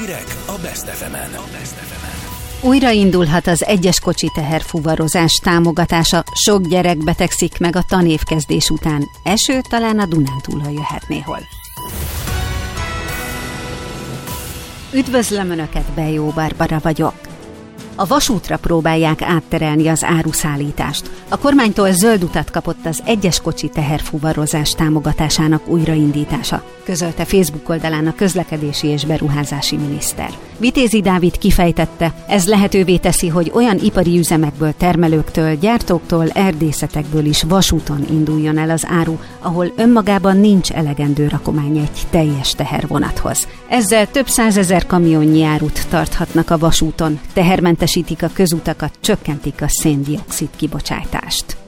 Hírek a Best FM-en. Újraindulhat az egyes kocsi teherfuvarozás támogatása, sok gyerek betegszik meg a tanévkezdés után. Eső talán a Dunántúlon jöhet néhol. Üdvözlöm Önöket, Bejó Barbara vagyok. A vasútra próbálják átterelni az áruszállítást. A kormánytól zöld utat kapott az egyes kocsi teherfuvarozás támogatásának újraindítása, közölte Facebook oldalán a közlekedési és beruházási miniszter. Vitézi Dávid kifejtette, ez lehetővé teszi, hogy olyan ipari üzemekből, termelőktől, gyártóktól, erdészetekből is vasúton induljon el az áru, ahol önmagában nincs elegendő rakomány egy teljes tehervonathoz. Ezzel több százezer kamionnyi árut tarthatnak a vasúton, tehermentesítik a közutakat, csökkentik a szén-dioxid kibocsátást.